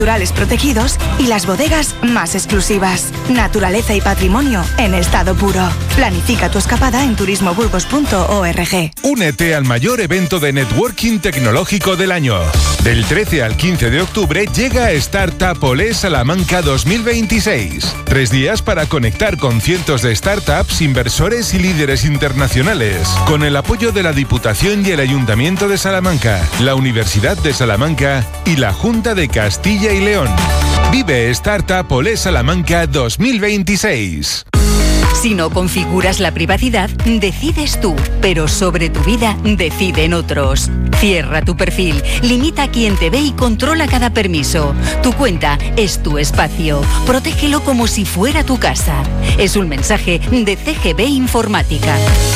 naturales protegidos y las bodegas más exclusivas. Naturaleza y patrimonio en estado puro. Planifica tu escapada en turismoburgos.org. Únete al mayor evento de networking tecnológico del año. Del 13 al 15 de octubre llega Startup Olé Salamanca 2026. 3 días para conectar con cientos de startups, inversores y líderes internacionales. Con el apoyo de la Diputación y el Ayuntamiento de Salamanca, la Universidad de Salamanca y la Junta de Castilla y León. Vive Startup Olé Salamanca 2026. Si no configuras la privacidad, decides tú, pero sobre tu vida deciden otros. Cierra tu perfil, limita a quien te ve y controla cada permiso. Tu cuenta es tu espacio. Protégelo como si fuera tu casa. Es un mensaje de CGB Informática.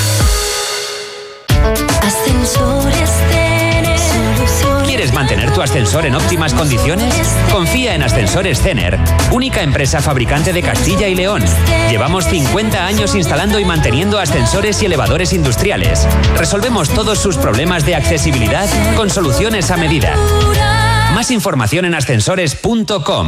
Ascensores Cener. ¿Quieres mantener tu ascensor en óptimas condiciones? Confía en Ascensores Cener, única empresa fabricante de Castilla y León. Llevamos 50 años instalando y manteniendo ascensores y elevadores industriales. Resolvemos todos sus problemas de accesibilidad con soluciones a medida. Más información en ascensores.com.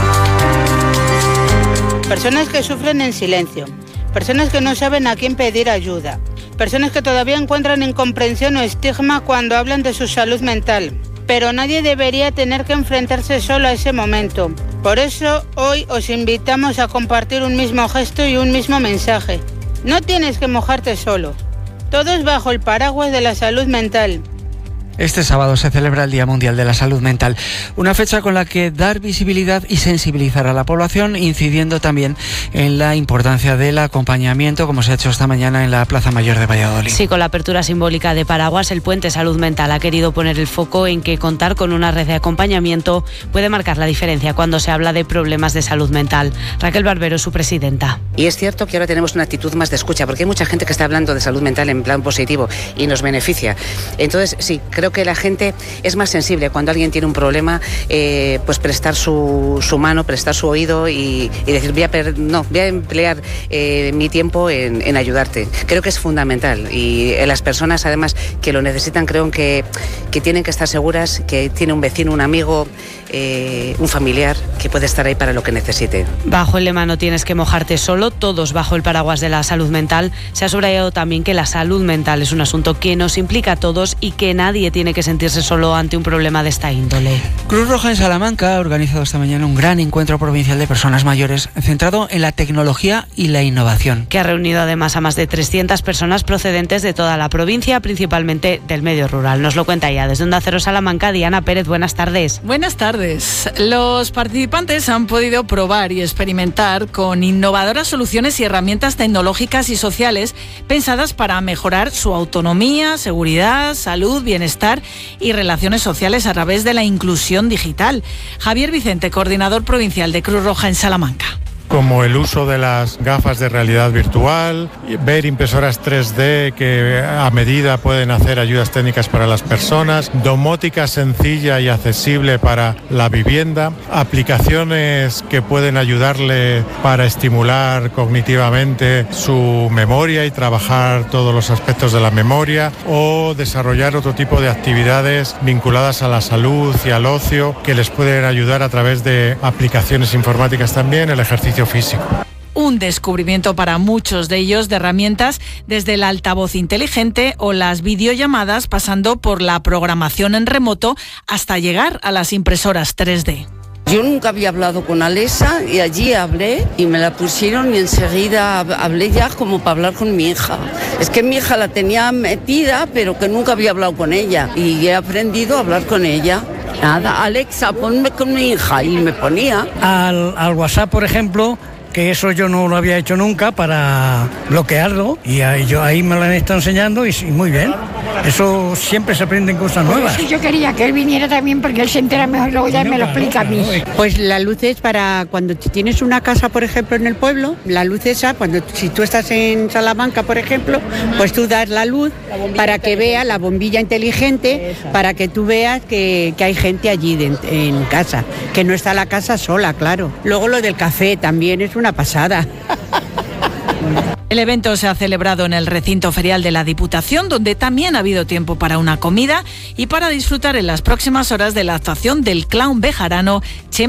Personas que sufren en silencio. Personas que no saben a quién pedir ayuda. Personas que todavía encuentran incomprensión o estigma cuando hablan de su salud mental. Pero nadie debería tener que enfrentarse solo a ese momento. Por eso, hoy os invitamos a compartir un mismo gesto y un mismo mensaje. No tienes que mojarte solo. Todos bajo el paraguas de la salud mental. Este sábado se celebra el Día Mundial de la Salud Mental, una fecha con la que dar visibilidad y sensibilizar a la población, incidiendo también en la importancia del acompañamiento, como se ha hecho esta mañana en la Plaza Mayor de Valladolid. Sí, con la apertura simbólica de paraguas, el Puente Salud Mental ha querido poner el foco en que contar con una red de acompañamiento puede marcar la diferencia cuando se habla de problemas de salud mental. Raquel Barbero, su presidenta. Y es cierto que ahora tenemos una actitud más de escucha, porque hay mucha gente que está hablando de salud mental en plan positivo y nos beneficia. Entonces, sí, creo que la gente es más sensible cuando alguien tiene un problema, pues prestar su mano, prestar su oído y decir, voy a emplear mi tiempo en ayudarte. Creo que es fundamental y las personas además que lo necesitan creo que tienen que estar seguras que tiene un vecino, un amigo, un familiar que puede estar ahí para lo que necesite. Bajo el lema no tienes que mojarte solo, todos bajo el paraguas de la salud mental, se ha subrayado también que la salud mental es un asunto que nos implica a todos y que nadie tiene que sentirse solo ante un problema de esta índole. Cruz Roja en Salamanca ha organizado esta mañana un gran encuentro provincial de personas mayores centrado en la tecnología y la innovación. Que ha reunido además a más de 300 personas procedentes de toda la provincia, principalmente del medio rural. Nos lo cuenta ya desde Onda Cero Salamanca, Diana Pérez. Buenas tardes. Buenas tardes. Los participantes han podido probar y experimentar con innovadoras soluciones y herramientas tecnológicas y sociales pensadas para mejorar su autonomía, seguridad, salud, bienestar y relaciones sociales a través de la inclusión digital. Javier Vicente, coordinador provincial de Cruz Roja en Salamanca. Como el uso de las gafas de realidad virtual, ver impresoras 3D que a medida pueden hacer ayudas técnicas para las personas, domótica sencilla y accesible para la vivienda, aplicaciones que pueden ayudarle para estimular cognitivamente su memoria y trabajar todos los aspectos de la memoria, o desarrollar otro tipo de actividades vinculadas a la salud y al ocio que les pueden ayudar a través de aplicaciones informáticas también, el ejercicio físico. Un descubrimiento para muchos de ellos de herramientas desde el altavoz inteligente o las videollamadas, pasando por la programación en remoto hasta llegar a las impresoras 3D. Yo nunca había hablado con Alexa y allí hablé y me la pusieron y enseguida hablé ya como para hablar con mi hija. Es que mi hija la tenía metida pero que nunca había hablado con ella y he aprendido a hablar con ella. Nada, Alexa, ponme con mi hija y me ponía. Al WhatsApp, por ejemplo, que eso yo no lo había hecho nunca para bloquearlo y ahí me lo han estado enseñando y muy bien. Eso siempre se aprenden cosas nuevas. Sí, yo quería que él viniera también porque él se entera mejor y luego ya me lo explica a mí. Pues la luz es para cuando tienes una casa, por ejemplo, en el pueblo, la luz esa, si tú estás en Salamanca, por ejemplo, pues tú das la luz para que vea la bombilla inteligente, para que tú veas que hay gente allí en casa, que no está la casa sola, claro. Luego lo del café también es una pasada. El evento se ha celebrado en el recinto ferial de la Diputación, donde también ha habido tiempo para una comida y para disfrutar en las próximas horas de la actuación del clown bejarano Chema.